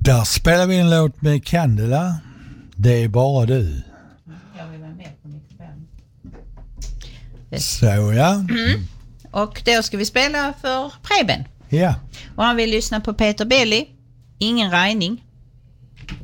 Där spelar vi en låt med Candela. Det är bara du. Jag vill vara med på 95. Så ja. Och då ska vi spela för Preben. Ja. Och han vill lyssna på Peter Belli, Ingen regning.